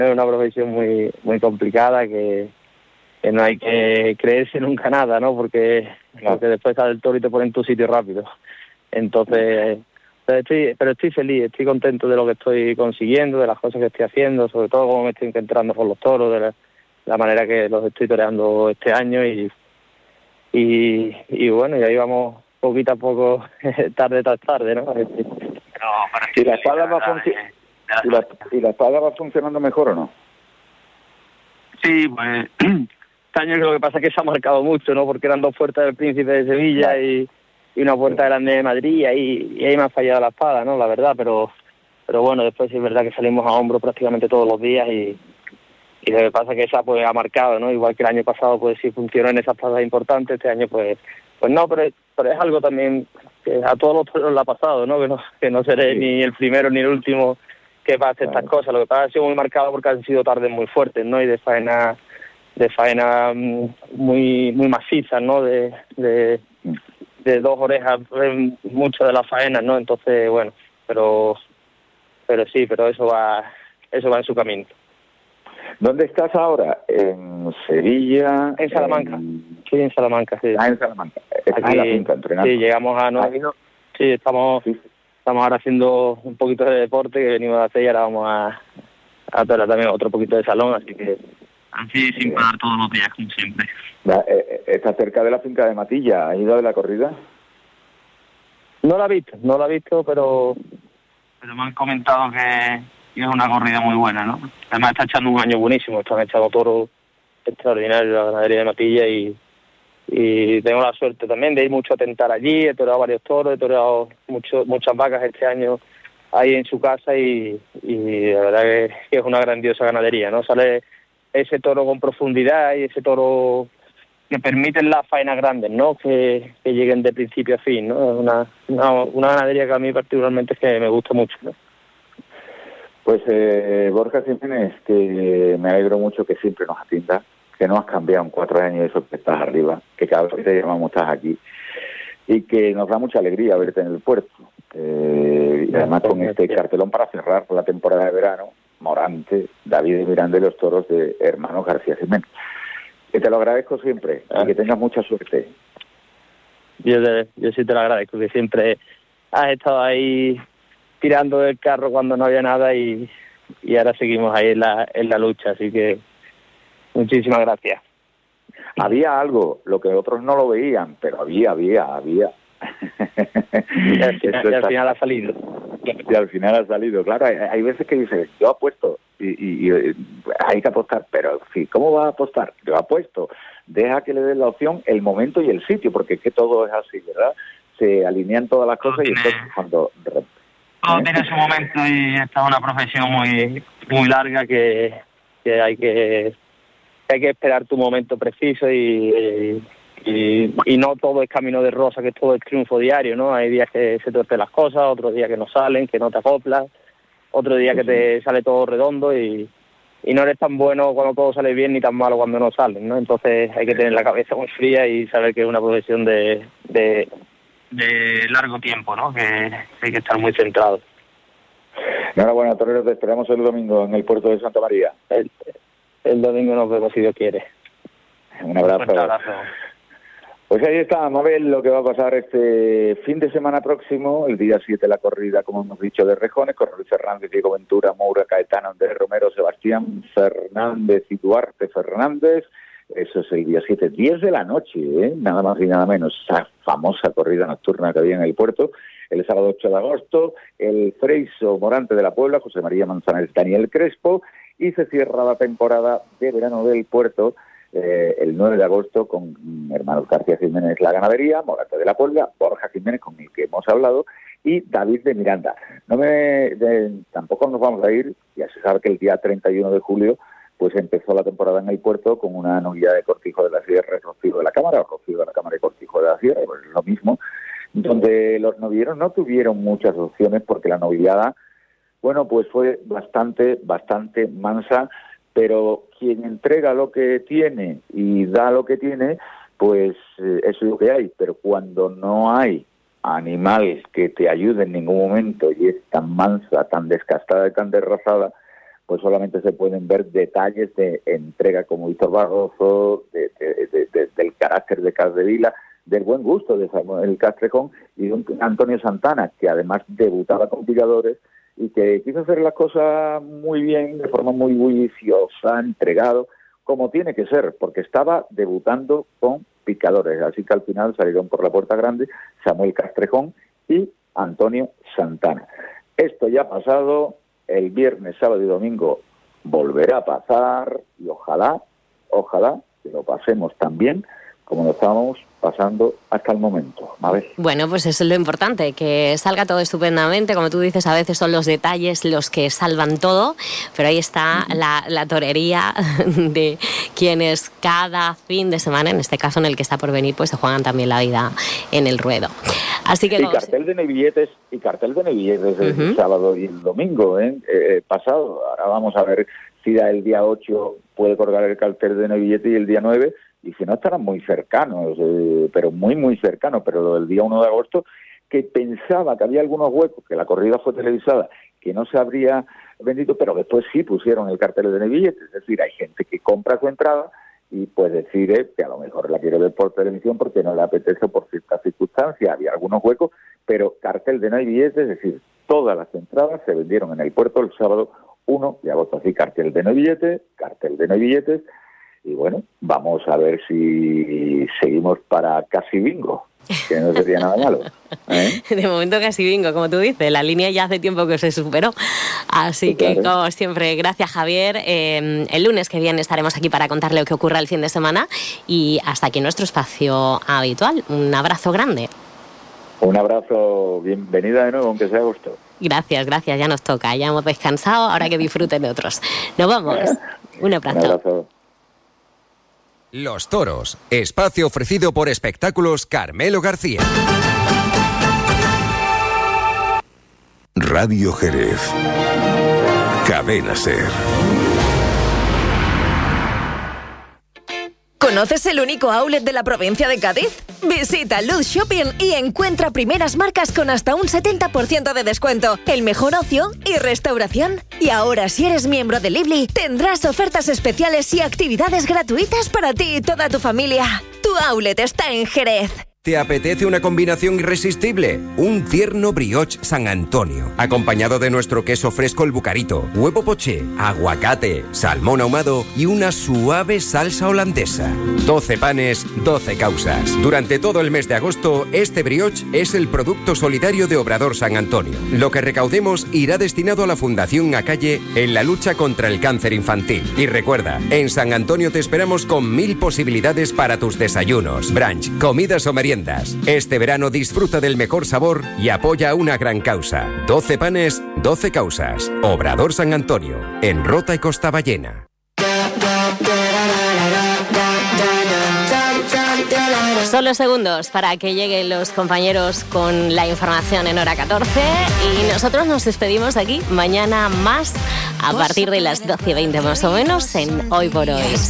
Es una profesión muy muy complicada que no hay que creerse nunca nada, ¿no? Porque después sale el toro y te pone en tu sitio rápido. Entonces, pero estoy feliz, estoy contento de lo que estoy consiguiendo, de las cosas que estoy haciendo, sobre todo cómo me estoy encontrando con los toros, de la manera que los estoy toreando este año y bueno, y ahí vamos poquito a poco, tarde tras tarde, ¿no? ¿Y la espada ¿Y la espada va funcionando mejor o no? Sí, pues este año lo que pasa es que se ha marcado mucho, ¿no? Porque eran dos puertas del Príncipe de Sevilla y una puerta grande de Madrid y ahí me ha fallado la espada, ¿no? La verdad, pero bueno, después sí es verdad que salimos a hombro prácticamente todos los días y lo que pasa es que esa pues ha marcado, ¿no? Igual que el año pasado pues sí funcionó en esas espadas importantes, este año pues no, pero es algo también que a todos los toros le ha pasado, ¿no? Que no seré ni el primero ni el último que pase estas cosas. Lo que pasa es que ha sido muy marcado porque han sido tardes muy fuertes, ¿no? Y de faena muy muy macizas, ¿no? De dos orejas mucho de las faenas, ¿no? Entonces, bueno, pero eso va en su camino. ¿Dónde estás ahora? ¿En Sevilla? En Salamanca. Sí, en Salamanca, sí. En Salamanca. Aquí, en la finca, entrenando. Sí, llegamos a... Sí, estamos ahora haciendo un poquito de deporte que venimos a hacer y ahora vamos a tocar también otro poquito de salón, así que... Así sin parar todos los días, como siempre. ¿Está cerca de la finca de Matilla? ¿Ha ido de la corrida? No la he visto, pero me han comentado que es una corrida muy buena, ¿no? Además está echando un año buenísimo, están echando toros extraordinarios la ganadería de Matilla y tengo la suerte también de ir mucho a tentar allí, he toreado varios toros, he toreado muchas vacas este año ahí en su casa y la verdad que es una grandiosa ganadería, ¿no? Sale ese toro con profundidad y ese toro que permiten las faenas grandes, ¿no? Que lleguen de principio a fin, ¿no? Es una ganadería que a mí particularmente es que me gusta mucho, ¿no? Pues Borja Jiménez, que me alegro mucho que siempre nos atiendas, que no has cambiado en 4 años eso que estás arriba, que cada vez que te llamamos estás aquí y que nos da mucha alegría verte en el puerto. Y además con este cartelón para cerrar la temporada de verano, Morante, David de Miranda y los toros de Hermanos García Jiménez. Que te lo agradezco siempre y que tengas mucha suerte. Yo sí te lo agradezco, que siempre has estado ahí tirando del carro cuando no había nada y ahora seguimos ahí en la lucha, así que muchísimas gracias. Había algo, lo que otros no lo veían, pero había. Y al final ha salido. Y al final ha salido, claro, hay veces que dices, yo apuesto, y hay que apostar, pero sí, ¿cómo vas a apostar? Yo apuesto, deja que le den la opción, el momento y el sitio, porque es que todo es así, ¿verdad? Se alinean todas las cosas y entonces cuando... Todo tiene su momento y esta es una profesión muy muy larga que hay que esperar tu momento preciso y no todo es camino de rosa, que es todo el triunfo diario, ¿no? Hay días que se tuercen las cosas, otros días que no salen, que no te acoplas, otro día que te sale todo redondo y no eres tan bueno cuando todo sale bien ni tan malo cuando no salen, ¿no? Entonces hay que tener la cabeza muy fría y saber que es una profesión de largo tiempo, ¿no? Que hay que estar muy centrado. Enhorabuena, toreros, te esperamos el domingo en el puerto de Santa María. El domingo nos vemos si Dios quiere. Un abrazo. Pues ahí está, vamos a ver lo que va a pasar este fin de semana próximo, el día 7 la corrida, como hemos dicho, de Rejones, con Luis Fernández, Diego Ventura, Moura, Caetano, Andrés Romero, Sebastián Fernández y Duarte Fernández. Eso es el día 7, 10 de la noche, nada más y nada menos, esa famosa corrida nocturna que había en el puerto. El sábado 8 de agosto, el Freiso Morante de la Puebla, José María Manzanares, Daniel Crespo, y se cierra la temporada de verano del puerto el 9 de agosto con Hermanos García Jiménez la ganadería, Morante de la Puebla, Borja Jiménez, con el que hemos hablado, y David de Miranda. Tampoco nos vamos a ir, ya se sabe que el día 31 de julio pues empezó la temporada en el puerto con una novillada de Cortijo de la Sierra y Rocío de la Cámara, o Rocío de la Cámara y Cortijo de la Sierra, pues es lo mismo, donde los novilleros no tuvieron muchas opciones porque la novillada, bueno, pues fue bastante mansa, pero quien entrega lo que tiene y da lo que tiene, pues eso es lo que hay. Pero cuando no hay animales que te ayuden en ningún momento y es tan mansa, tan descastada y tan desrasada, pues solamente se pueden ver detalles de entrega como Víctor Barroso, del carácter de Capdevila, del buen gusto de Samuel Castrejón y de un Antonio Santana, que además debutaba con Picadores y que quiso hacer las cosas muy bien, de forma muy juiciosa, entregado, como tiene que ser, porque estaba debutando con Picadores. Así que al final salieron por la puerta grande Samuel Castrejón y Antonio Santana. Esto ya ha pasado, el viernes, sábado y domingo volverá a pasar y ojalá que lo pasemos tan bien como lo estábamos pasando hasta el momento. Mabel. Bueno, pues eso es lo importante, que salga todo estupendamente. Como tú dices, a veces son los detalles los que salvan todo, pero ahí está la torería de quienes cada fin de semana, en este caso en el que está por venir, pues se juegan también la vida en el ruedo. Así que cartel de novilletes el sábado y el domingo pasado. Ahora vamos a ver si el día 8 puede colgar el cartel de novilletes y el día 9, y si no estarán muy cercanos, pero muy cercanos. Pero lo del día 1 de agosto, que pensaba que había algunos huecos, que la corrida fue televisada, que no se habría vendido, pero después sí pusieron el cartel de novilletes. Es decir, hay gente que compra su entrada y pues decide que a lo mejor la quiere ver por televisión porque no le apetece por ciertas circunstancias. Había algunos huecos, pero cartel de novilletes, es decir, todas las entradas se vendieron en el puerto el sábado 1 de agosto. Así, cartel de novilletes, y bueno, vamos a ver si seguimos para casi bingo, que no sería nada malo. De momento casi bingo, como tú dices, la línea ya hace tiempo que se superó. Así sí, que, claro, como siempre, gracias, Javier. El lunes que viene estaremos aquí para contarle lo que ocurra el fin de semana, y hasta aquí nuestro espacio habitual. Un abrazo grande. Un abrazo, bienvenida de nuevo, aunque sea agosto. Gracias, ya nos toca, ya hemos descansado, ahora que disfruten de otros. Nos vamos, un abrazo. Un abrazo. Los Toros, espacio ofrecido por Espectáculos Carmelo García. Radio Jerez. Cadena SER. ¿Conoces el único outlet de la provincia de Cádiz? Visita Luz Shopping y encuentra primeras marcas con hasta un 70% de descuento, el mejor ocio y restauración. Y ahora, si eres miembro de Lively, tendrás ofertas especiales y actividades gratuitas para ti y toda tu familia. Tu outlet está en Jerez. ¿Te apetece una combinación irresistible? Un tierno brioche San Antonio, acompañado de nuestro queso fresco el Bucarito, huevo poché, aguacate, salmón ahumado y una suave salsa holandesa. 12 panes, 12 causas. Durante todo el mes de agosto, este brioche es el producto solidario de Obrador San Antonio. Lo que recaudemos irá destinado a la Fundación Acalle en la lucha contra el cáncer infantil. Y recuerda, en San Antonio te esperamos con 1000 posibilidades para tus desayunos, brunch, comidas o meriendas. Este verano disfruta del mejor sabor y apoya una gran causa. 12 panes, 12 causas. Obrador San Antonio, en Rota y Costa Ballena. Solo segundos para que lleguen los compañeros con la información en hora 14, y nosotros nos despedimos aquí mañana más a partir de las 12:20 más o menos en Hoy por Hoy.